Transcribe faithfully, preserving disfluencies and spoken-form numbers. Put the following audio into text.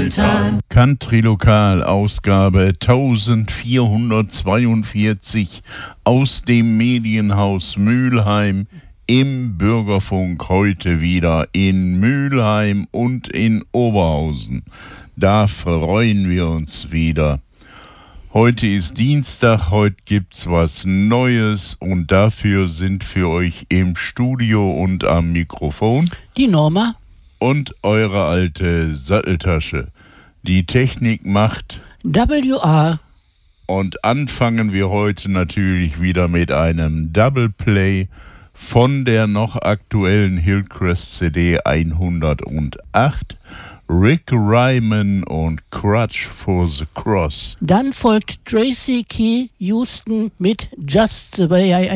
Time. Country Lokal, Ausgabe vierzehnhundertzweiundvierzig aus dem Medienhaus Mülheim im Bürgerfunk, heute wieder in Mülheim und in Oberhausen. Da freuen wir uns wieder. Heute ist Dienstag, heute gibt's was Neues und dafür sind für euch im Studio und am Mikrofon die Norma und eure alte Satteltasche. Die Technik macht W R. Und anfangen wir heute natürlich wieder mit einem Double Play von der noch aktuellen Hillcrest C D hundertacht. Rick Ryman und Crutch for the Cross. Dann folgt Tracy Key Houston mit Just the Way I